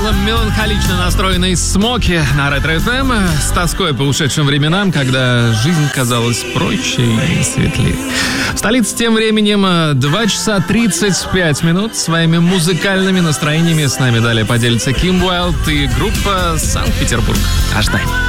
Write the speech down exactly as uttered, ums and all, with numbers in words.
меланхолично настроенный Смоки на Ретро-эф эм с тоской по ушедшим временам, когда жизнь казалась проще и светлее. В столице тем временем два часа тридцать пять минут. Своими музыкальными настроениями с нами далее поделится Ким Уайлд и группа Санкт-Петербург. Аж тайм.